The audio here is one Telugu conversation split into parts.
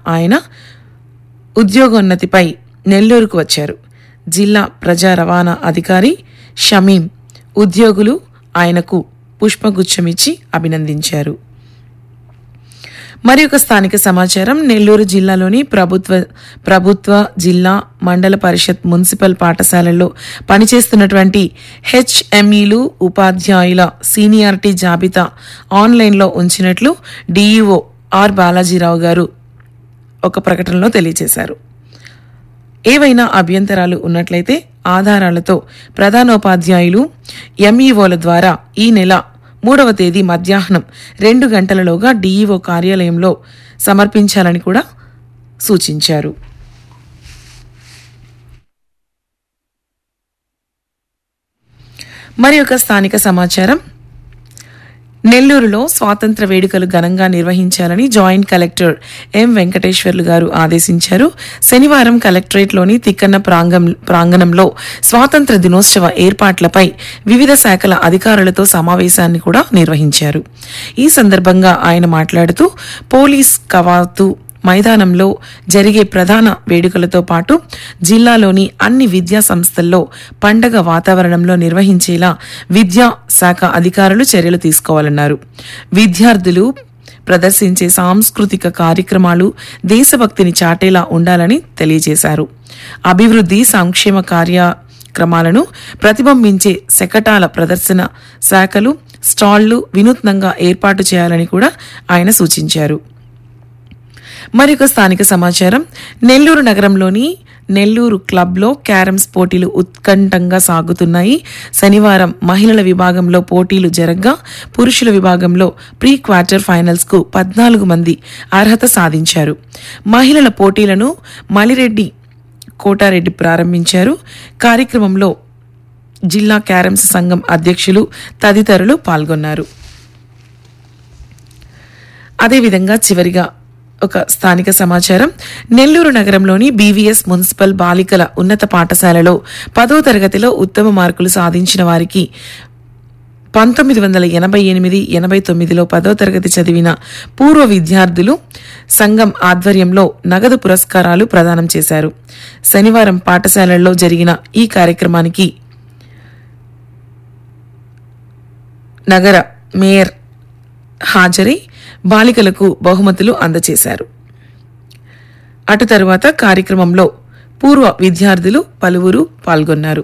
ఆయన ఉద్యోగోన్నతిపై నెల్లూరుకు వచ్చారు. జిల్లా ప్రజా రవాణా అధికారి షమీం ఉద్యోగులు ఆయనకు పుష్పగుచ్చమిచ్చి అభినందించారు. మరి ఒక స్థానిక సమాచారం. నెల్లూరు జిల్లాలోని ప్రభుత్వ జిల్లా మండల పరిషత్ మున్సిపల్ పాఠశాలల్లో పనిచేస్తున్నటువంటి హెచ్ఎంఈలు ఉపాధ్యాయుల సీనియారిటీ జాబితా ఆన్లైన్లో ఉంచినట్లు డీఈఓ ఆర్ బాలాజీరావు గారు ఒక ప్రకటనలో తెలియజేశారు. ఏవైనా అభ్యంతరాలు ఉన్నట్లయితే ఆధారాలతో ప్రధానోపాధ్యాయులు ఎంఈఓల ద్వారా ఈ నెల 3వ తేదీ మధ్యాహ్నం 2 గంటలలోగా డీఈఓ కార్యాలయంలో సమర్పించాలని కూడా సూచించారు. మరి ఒక స్థానిక సమాచారం. నెల్లూరులో స్వాతంత్ర వేడుకలు ఘనంగా నిర్వహించాలని జాయింట్ కలెక్టర్ ఎం వెంకటేశ్వర్లు గారు ఆదేశించారు. శనివారం కలెక్టరేట్లోని తిక్కన్న ప్రాంగణంలో స్వాతంత్ర దినోత్సవ ఏర్పాట్లపై వివిధ శాఖల అధికారులతో సమావేశాన్ని కూడా నిర్వహించారు. ఈ సందర్భంగా ఆయన మాట్లాడుతూ పోలీస్ కవాతు మైదానంలో జరిగే ప్రధాన వేడుకలతో పాటు జిల్లాలోని అన్ని విద్యా సంస్థల్లో పండగ వాతావరణంలో నిర్వహించేలా విద్యా శాఖ అధికారులు చర్యలు తీసుకోవాలన్నారు. విద్యార్థులు ప్రదర్శించే సాంస్కృతిక కార్యక్రమాలు దేశభక్తిని చాటేలా ఉండాలని తెలియజేశారు. అభివృద్ధి సంక్షేమ కార్యక్రమాలను ప్రతిబింబించే శకటాల ప్రదర్శన శాఖలు స్టాళ్లు వినూత్నంగా ఏర్పాటు చేయాలని కూడా ఆయన సూచించారు. మరొక స్థానిక సమాచారం. నెల్లూరు నగరంలోని నెల్లూరు క్లబ్లో క్యారమ్స్ పోటీలు ఉత్కంఠంగా సాగుతున్నాయి. శనివారం మహిళల విభాగంలో పోటీలు జరగ్గా పురుషుల విభాగంలో ప్రీ క్వార్టర్ ఫైనల్స్ కు 14 మంది అర్హత సాధించారు. మహిళల పోటీలను మలిరెడ్డి కోటారెడ్డి ప్రారంభించారు. కార్యక్రమంలో జిల్లా క్యారమ్స్ సంఘం అధ్యక్షులు తదితరులు పాల్గొన్నారు. అదేవిధంగా చివరిగా ఒక స్థానిక సమాచారం. నెల్లూరు నగరంలోని బీవీఎస్ మున్సిపల్ బాలికల ఉన్నత పాఠశాలలో 10వ తరగతిలో ఉత్తమ మార్కులు సాధించిన వారికి 1988-89లో 10వ తరగతి చదివిన పూర్వ విద్యార్థులు సంఘం ఆధ్వర్యంలో నగదు పురస్కారాలు ప్రదానం చేశారు. శనివారం పాఠశాలల్లో జరిగిన ఈ కార్యక్రమానికి నగర మేయర్ హాజరై బాలికలకు బహుమతులు అందజేశారు. అటు తరువాత కార్యక్రమంలో పూర్వ విద్యార్థులు పలువురు పాల్గొన్నారు.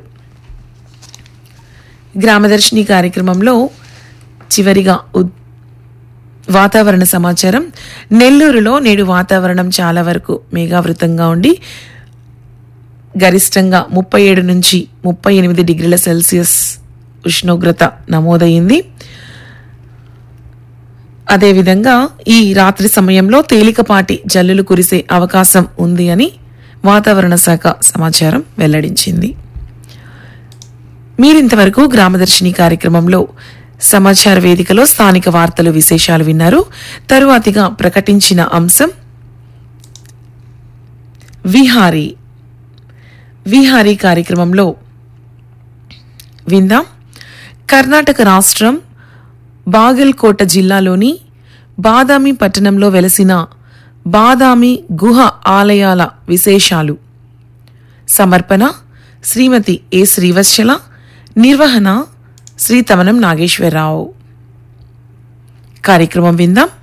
గ్రామదర్శిని కార్యక్రమంలో చివరిగా వాతావరణ సమాచారం. నెల్లూరులో నేడు వాతావరణం చాలా వరకు మేఘావృతంగా ఉండి గరిష్టంగా 37 నుంచి 38 డిగ్రీల సెల్సియస్ ఉష్ణోగ్రత నమోదైంది. అదేవిధంగా ఈ రాత్రి సమయంలో తేలికపాటి జల్లులు కురిసే అవకాశం ఉంది అని వాతావరణ శాఖ సమాచారం వెల్లడించింది. మీరింతవరకు గ్రామదర్శిని కార్యక్రమంలో సమాచార వేదికలో స్థానిక వార్తలు విశేషాలు విన్నారు. తరువాతిగా ప్రకటించిన అంశం విహారీ కార్యక్రమంలో విందాం. కర్ణాటక రాష్ట్రం బాగల్కోట జిల్లాలోని బాదామి పట్టణంలో వెలసిన బాదామి గుహ ఆలయాల విశేషాలు. సమర్పణ శ్రీమతి ఏ శ్రీవత్సల. నిర్వహణ శ్రీ తమనం నాగేశ్వరరావు. కార్యక్రమం విందాం.